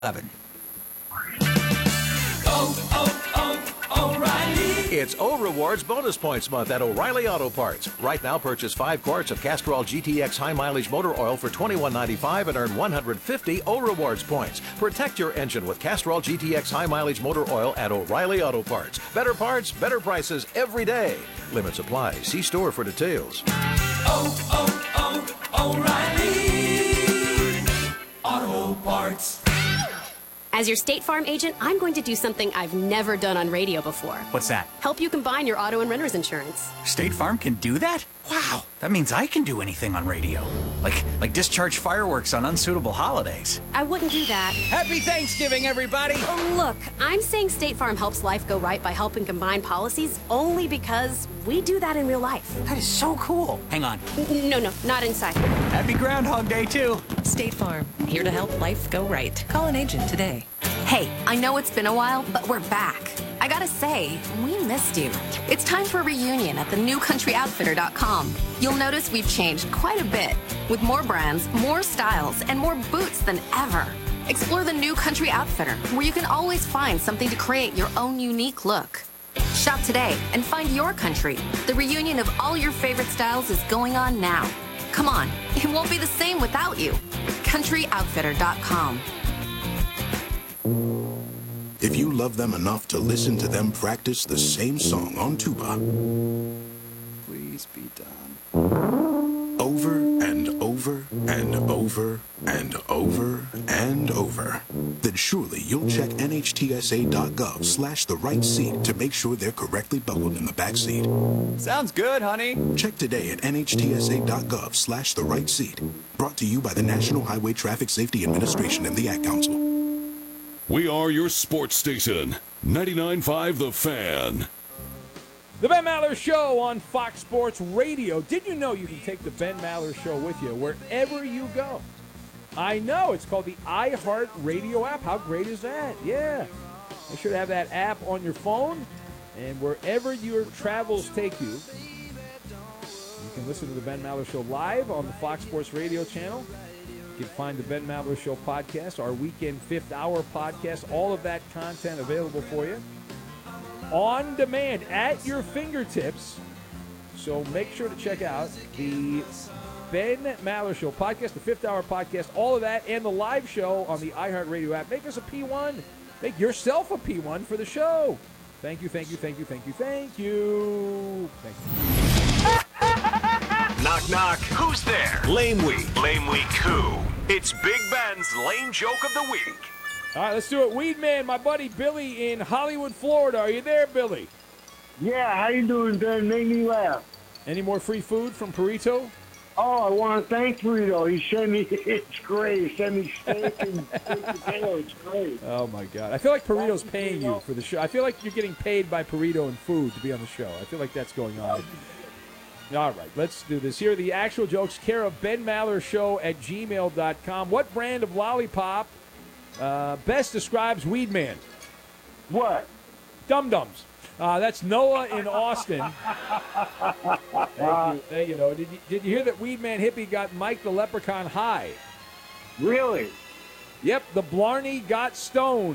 11. O'Reilly. It's O Rewards Bonus Points Month at O'Reilly Auto Parts. Right now, purchase 5 quarts of Castrol GTX High Mileage Motor Oil for $21.95 and earn 150 O Rewards points. Protect your engine with Castrol GTX High Mileage Motor Oil at O'Reilly Auto Parts. Better parts, better prices every day. Limits apply. See store for details. O'Reilly Auto Parts. As your State Farm agent, I'm going to do something I've never done on radio before. What's that? Help you combine your auto and renter's insurance. State Farm can do that? Wow, that means I can do anything on radio. Like discharge fireworks on unsuitable holidays. I wouldn't do that. Happy Thanksgiving, everybody! Oh, look, I'm saying State Farm helps life go right by helping combine policies only because we do that in real life. That is so cool. Hang on. No, not inside. Happy Groundhog Day, too. State Farm, here to help life go right. Call an agent today. Hey, I know it's been a while, but we're back. I gotta say, we missed you. It's time for a reunion at thenewcountryoutfitter.com. You'll notice we've changed quite a bit, with more brands, more styles, and more boots than ever. Explore the New Country Outfitter, where you can always find something to create your own unique look. Shop today and find your country. The reunion of all your favorite styles is going on now. Come on, it won't be the same without you. CountryOutfitter.com. If you love them enough to listen to them practice the same song on tuba, Please be done. over and over and over and over and over, then surely you'll check NHTSA.gov/the right seat to make sure they're correctly buckled in the back seat. Sounds good, honey. Check today at NHTSA.gov/the right seat. Brought to you by the National Highway Traffic Safety Administration and the Ad Council. We are your sports station, 99.5 The Fan. The Ben Maller Show on Fox Sports Radio. Did you know you can take the Ben Maller Show with you wherever you go? I know. It's called the iHeart Radio app. How great is that? Yeah. Make sure to have that app on your phone, and wherever your travels take you, you can listen to the Ben Maller Show live on the Fox Sports Radio channel. You can find the Ben Maller Show podcast, our weekend fifth hour podcast, all of that content available for you on demand at your fingertips. So make sure to check out the Ben Maller Show podcast, the fifth hour podcast, all of that, and the live show on the iHeartRadio app. Make us a P1. Make yourself a P1 for the show. Thank you, thank you, thank you, thank you, thank you. Thank you. Knock, knock. Who's there? Lame Week. Lame Week who? It's Big Ben's Lame Joke of the Week. All right, let's do it. Weed Man, my buddy Billy in Hollywood, Florida. Are you there, Billy? Yeah, how you doing, Ben? Make me laugh. Any more free food from Perito? Oh, I want to thank Perito. He sent me, it's great. He sent me steak and potato. It's great. Oh, my God. I feel like Perito's paying you for the show. I feel like you're getting paid by Perito and food to be on the show. I feel like that's going on. All right, let's do this. Here are the actual jokes. Care of Ben Maller Show at gmail.com. What brand of lollipop best describes Weed Man? What? Dum-Dums. That's Noah in Austin. Thank you, Noah. Did you hear that Weed Man Hippie got Mike the Leprechaun high? Really? Yep, the Blarney got stoned.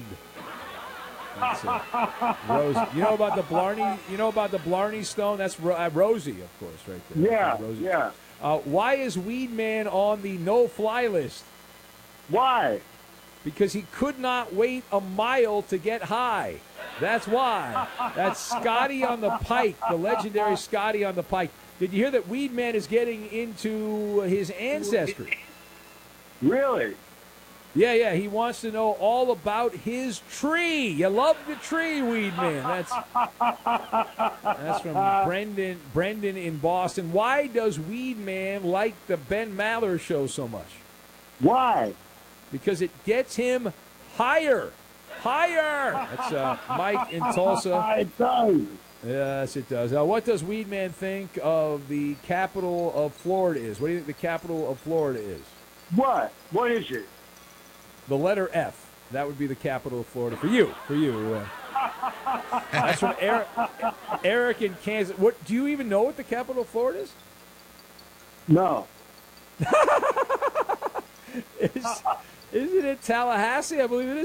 Rosie. You know about the Blarney? You know about the Blarney Stone? That's Rosie, of course, right there. Yeah, Rosie. yeah. Why is Weed Man on the no-fly list? Why? Because he could not wait a mile to get high. That's why. That's Scotty on the Pike, the legendary Scotty on the Pike. Did you hear that Weed Man is getting into his ancestry? Really? Yeah, he wants to know all about his tree. You love the tree, Weed Man. That's from Brendan in Boston. Why does Weed Man like the Ben Maller Show so much? Why? Because it gets him higher. Higher! That's Mike in Tulsa. It does. Yes, it does. What does Weed Man think of the capital of Florida is? What do you think the capital of Florida is? What? What is it? The letter F. That would be the capital of Florida. For you. That's from Eric in Kansas. What? Do you even know what the capital of Florida is? No. Isn't it Tallahassee? I believe it is.